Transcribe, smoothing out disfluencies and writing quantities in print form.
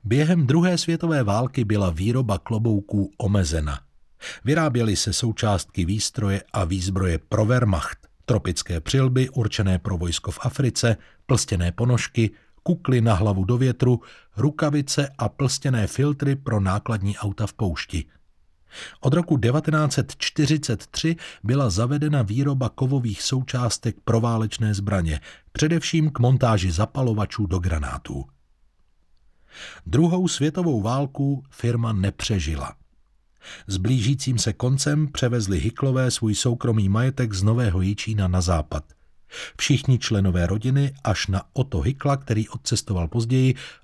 Během druhé světové války byla výroba klobouků omezena. Vyráběly se součástky výstroje a výzbroje pro Wehrmacht, tropické přilby určené pro vojsko v Africe, plstěné ponožky, kukly na hlavu do větru, rukavice a plstěné filtry pro nákladní auta v poušti. Od roku 1943 byla zavedena výroba kovových součástek pro válečné zbraně, především k montáži zapalovačů do granátů. Druhou světovou válku firma nepřežila. S blížícím se koncem převezli Hicklové svůj soukromý majetek z Nového Jičína na západ. Všichni členové rodiny až na Otto Hickla, který odcestoval později,